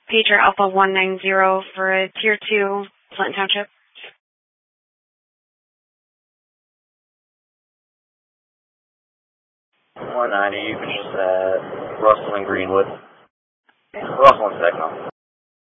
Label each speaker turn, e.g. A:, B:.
A: Pager Alpha 190 for a Tier 2, Clinton Township.
B: 190, you can just Russell and Greenwood. Russell and Techno.